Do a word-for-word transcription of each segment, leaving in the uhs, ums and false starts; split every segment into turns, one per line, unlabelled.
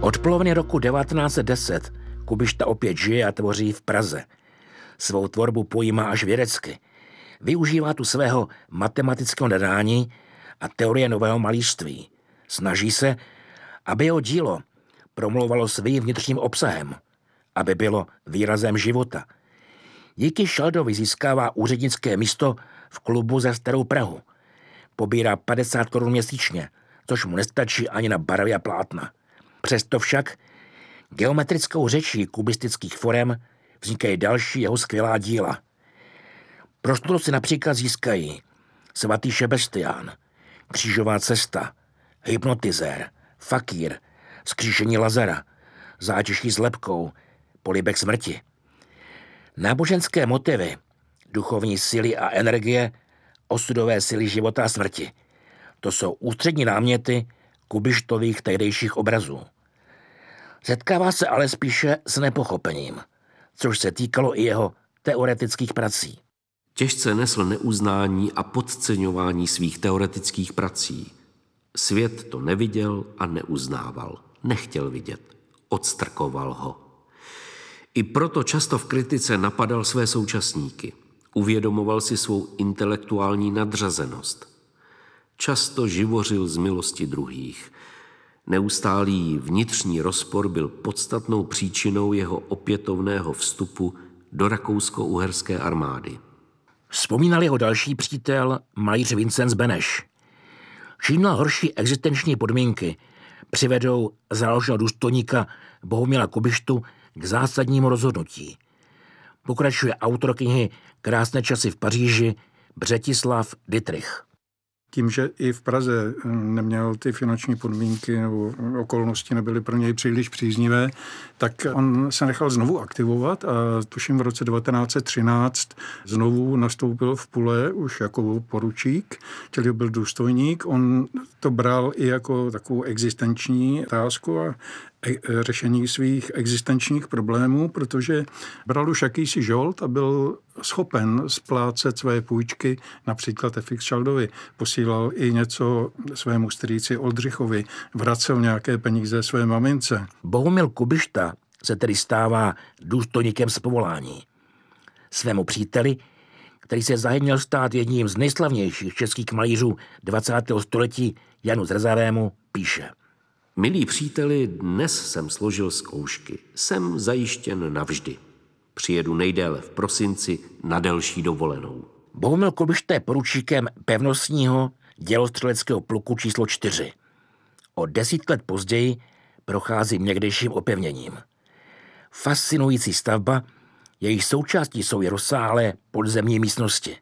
Od poloviny roku devatenáct set deset Kubišta opět žije a tvoří v Praze. Svou tvorbu pojímá až vědecky. Využívá tu svého matematického nadání a teorie nového malířství. Snaží se, aby jeho dílo promlouvalo svým vnitřním obsahem, aby bylo výrazem života. Díky Šaldovi získává úřednické místo v klubu za Starou Prahu. Pobírá padesát korun měsíčně, což mu nestačí ani na barvy a plátna. Přesto však geometrickou řečí kubistických forem vznikají další jeho skvělá díla. Prostoru si například získají Svatý Šebestián, Křížová cesta, Hypnotizér, Fakír, Vzkříšení Lazara, Zátiší s lebkou, Polibek smrti. Náboženské motivy, duchovní síly a energie, osudové síly života a smrti. To jsou ústřední náměty Kubištových tehdejších obrazů. Setkává se ale spíše s nepochopením, což se týkalo i jeho teoretických prací.
Těžce nesl neuznání a podceňování svých teoretických prací. Svět to neviděl a neuznával. Nechtěl vidět. Odstrkoval ho. I proto často v kritice napadal své současníky. Uvědomoval si svou intelektuální nadřazenost. Často živořil z milosti druhých. Neustálý vnitřní rozpor byl podstatnou příčinou jeho opětovného vstupu do rakousko-uherské armády.
Vzpomínal jeho další přítel, malíř Vincenc Beneš. Čím dál horší existenční podmínky přivedou záložného důstojníka Bohumila Kubištu k zásadnímu rozhodnutí. Pokračuje autor knihy Krásné časy v Paříži Břetislav Dittrich.
Tím, že i v Praze neměl ty finanční podmínky nebo okolnosti nebyly pro něj příliš příznivé, tak on se nechal znovu aktivovat a tuším v roce devatenáct set třináct znovu nastoupil v Pule už jako poručík, čili byl důstojník. On to bral i jako takovou existenční otázku a řešení svých existenčních problémů, protože bral už jakýsi žolt a byl schopen splácet své půjčky, například F X Šaldovi. Posílal i něco svému strýci Oldřichovi, vracel nějaké peníze své mamince.
Bohumil Kubišta se tedy stává důstojníkem z povolání. Svému příteli, který se záhy měl stát jedním z nejslavnějších českých malířů dvacátého století, Janu Zrzavému, píše:
Milí příteli, dnes jsem složil zkoušky. Jsem zajištěn navždy. Přijedu nejdéle v prosinci na delší dovolenou.
Bohumil Kubišta je poručíkem pevnostního dělostřeleckého pluku číslo čtyři. O deset let později prochází někdejším opevněním. Fascinující stavba, jejíž součástí jsou i rozsáhlé podzemní místnosti.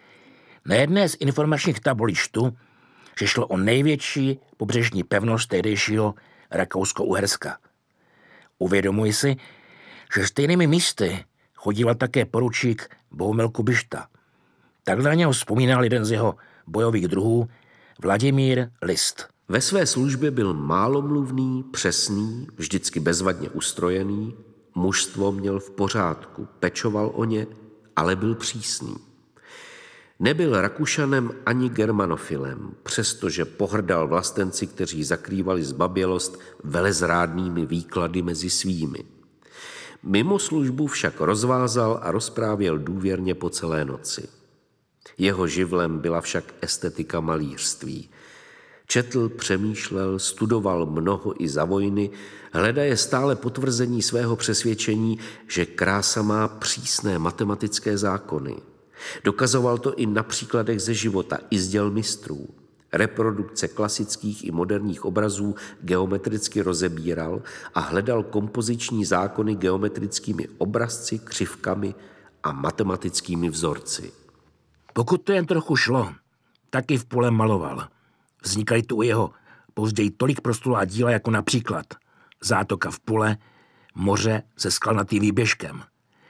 Na jedné z informačních tabulí čtu, že šlo o největší pobřežní pevnost tehdejšího Rakousko-Uherska. Uvědomuji si, že stejnými místy chodíval také poručík Bohumil Kubišta. Takhle na něho vzpomínal jeden z jeho bojových druhů, Vladimír List.
Ve své službě byl málomluvný, přesný, vždycky bezvadně ustrojený, mužstvo měl v pořádku, pečoval o ně, ale byl přísný. Nebyl Rakušanem ani germanofilem, přestože pohrdal vlastenci, kteří zakrývali zbabělost velezrádnými výklady mezi svými. Mimo službu však rozvázal a rozprávěl důvěrně po celé noci. Jeho živlem byla však estetika malířství. Četl, přemýšlel, studoval mnoho i za vojny, hledaje stále potvrzení svého přesvědčení, že krása má přísné matematické zákony. Dokazoval to i na příkladech ze života, i z děl mistrů. Reprodukce klasických i moderních obrazů geometricky rozebíral a hledal kompoziční zákony geometrickými obrazci, křivkami a matematickými vzorci.
Pokud to jen trochu šlo, taky v Pule maloval. Vznikaly tu u jeho později tolik prostulá díla jako například Zátoka v Pule, moře se skalnatým výběžkem.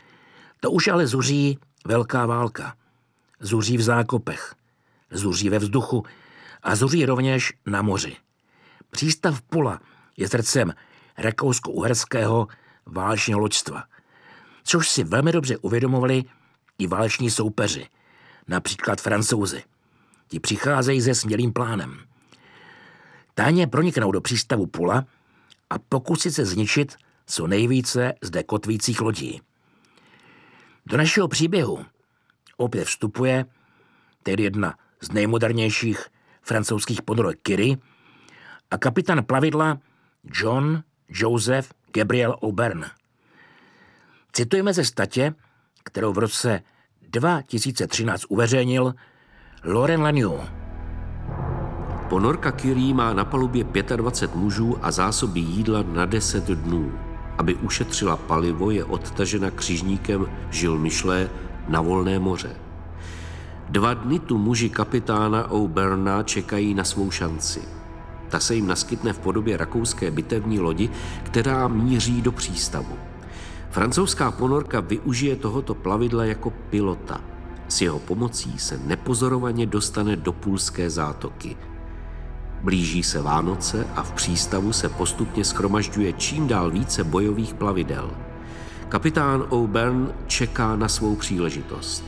To už ale zuří velká válka. Zuří v zákopech, zuří ve vzduchu a zuří rovněž na moři. Přístav Pula je srdcem rakousko-uherského válečného loďstva, což si velmi dobře uvědomovali i váleční soupeři, například Francouzi. Ti přicházejí se smělým plánem. Tajně proniknou do přístavu Pula a pokusit se zničit co nejvíce zde kotvících lodí. Do našeho příběhu opět vstupuje tedy jedna z nejmodernějších francouzských ponorek Curie a kapitán plavidla John Joseph Gabriel Auberne. Citujeme ze statě, kterou v roce dva tisíce třináct uveřejnil Laurent Lagneau.
Ponorka Curie má na palubě dvacet pět mužů a zásoby jídla na deset dnů. Aby ušetřila palivo, je odtažena křižníkem Jules Michelet na volné moře. Dva dny tu muži kapitána Auberna čekají na svou šanci. Ta se jim naskytne v podobě rakouské bitevní lodi, která míří do přístavu. Francouzská ponorka využije tohoto plavidla jako pilota. S jeho pomocí se nepozorovaně dostane do Pulské zátoky. Blíží se Vánoce a v přístavu se postupně shromažďuje čím dál více bojových plavidel. Kapitán Auberne čeká na svou příležitost.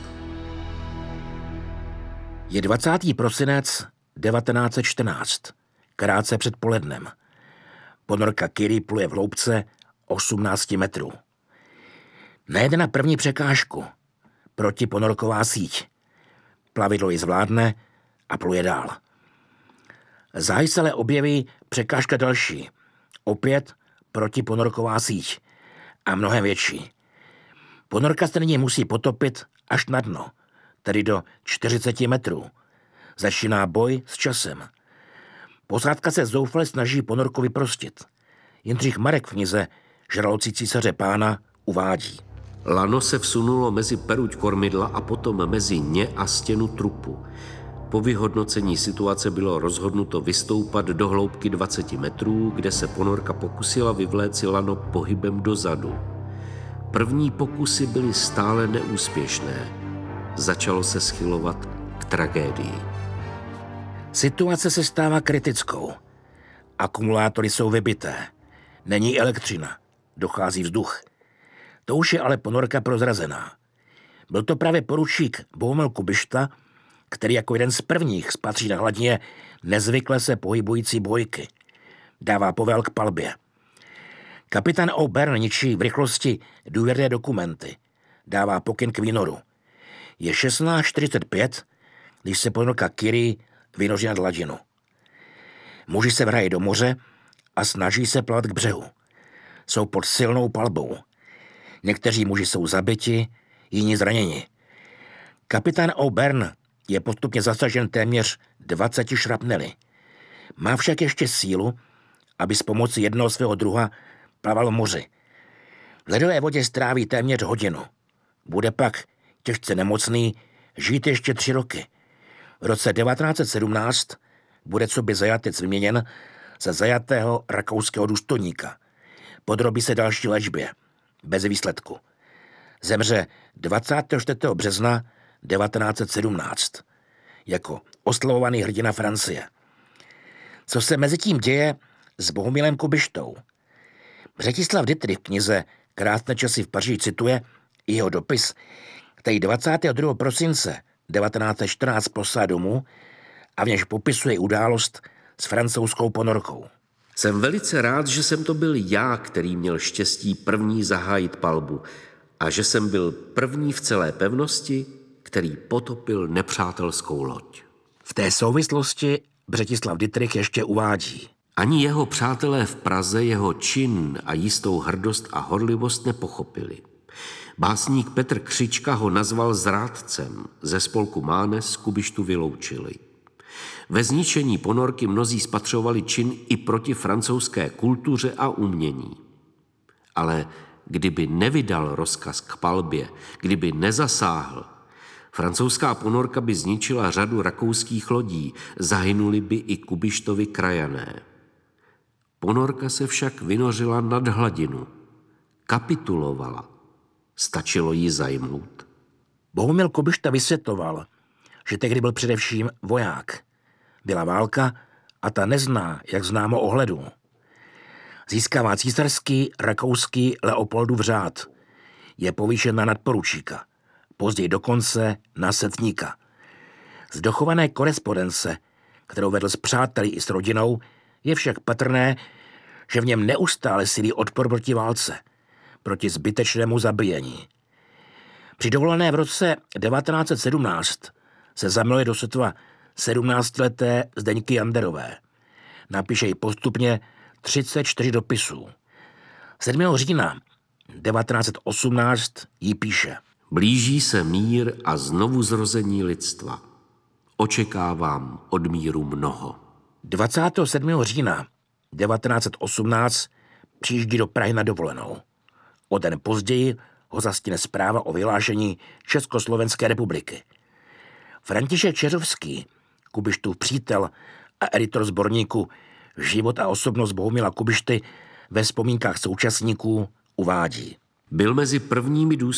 Je dvacátého prosince devatenáct set čtrnáct, krátce před polednem. Ponorka Curie pluje v hloubce osmnáct metrů. Nejde na první překážku, protiponorková síť. Plavidlo ji zvládne a pluje dál. Záhy se ale objeví překážka další, opět protiponorková síť a mnohem větší. Ponorka se nyní musí potopit až na dno, tedy do čtyřicet metrů. Začíná boj s časem. Posádka se zoufale snaží ponorku vyprostit. Jindřich Marek v knize Žraloci císaře Pána uvádí.
Lano se vsunulo mezi peruť kormidla a potom mezi ně a stěnu trupu. Po vyhodnocení situace bylo rozhodnuto vystoupat do hloubky dvacet metrů, kde se ponorka pokusila vyvléci lano pohybem dozadu. První pokusy byly stále neúspěšné. Začalo se schylovat k tragédii.
Situace se stává kritickou. Akumulátory jsou vybité. Není elektřina. Dochází vzduch. To už je ale ponorka prozrazená. Byl to právě poručík Bohumil Kubišta, který jako jeden z prvních spatří na hladině nezvykle se pohybující bojky. Dává povel k palbě. Kapitán Auberne ničí v rychlosti důvěrné dokumenty. Dává pokyn k výnoru. Je šestnáct čtyřicet pět, když se ponorka Curie vynoří nad hladinu. Muži se vrají do moře a snaží se plavat k břehu. Jsou pod silnou palbou. Někteří muži jsou zabiti, jiní zraněni. Kapitán Auberne je postupně zasažen téměř dvaceti šrapnely. Má však ještě sílu, aby s pomocí jednoho svého druha plaval v moři. V ledové vodě stráví téměř hodinu. Bude pak těžce nemocný žít ještě tři roky. V roce devatenáct set sedmnáct bude coby zajatec vyměněn za zajatého rakouského důstojníka. Podrobí se další léčbě. Bez výsledku. Zemře dvacátého čtvrtého března devatenáct set sedmnáct jako oslavovaný hrdina Francie. Co se mezi tím děje s Bohumilem Kubištou? Břetislav Dittrich v knize Krásné časy v Paříži cituje jeho dopis, který dvacátého druhého prosince devatenáct set čtrnáct poslal domů a v něž popisuje událost s francouzskou ponorkou.
Jsem velice rád, že jsem to byl já, který měl štěstí první zahájit palbu a že jsem byl první v celé pevnosti, který potopil nepřátelskou loď.
V té souvislosti Břetislav Dittrich ještě uvádí.
Ani jeho přátelé v Praze jeho čin a jistou hrdost a horlivost nepochopili. Básník Petr Křička ho nazval zrádcem, ze spolku Mánes Kubištu vyloučili. Ve zničení ponorky mnozí spatřovali čin i proti francouzské kultuře a umění. Ale kdyby nevydal rozkaz k palbě, kdyby nezasáhl, francouzská ponorka by zničila řadu rakouských lodí, zahynuli by i Kubištovi krajané. Ponorka se však vynořila nad hladinu, kapitulovala. Stačilo jí zajmout.
Bohumil Kubišta vysvětloval, že tehdy byl především voják. Byla válka a ta nezná, jak známo, ohledů. Získává císařský rakouský Leopoldův řád. Je povýšen na nadporučíka, později dokonce na setníka. Z dochované korespondence, kterou vedl s přáteli i s rodinou, je však patrné, že v něm neustále silí odpor proti válce, proti zbytečnému zabíjení. Při dovolené v roce devatenáct set sedmnáct se zamiluje do sotva sedmnáctileté Zdeňky Janderové. Napíše jí postupně třicet čtyři dopisů. sedmého října devatenáct set osmnáct jí píše:
Blíží se mír a znovu zrození lidstva. Očekávám od míru mnoho.
dvacátého sedmého října devatenáct set osmnáct přijíždí do Prahy na dovolenou. O den později ho zastihne zpráva o vyhlášení Československé republiky. František Čeřovský, Kubištův přítel a editor sborníku Život a osobnost Bohumila Kubišty ve vzpomínkách současníků uvádí:
Byl mezi prvními důstojníky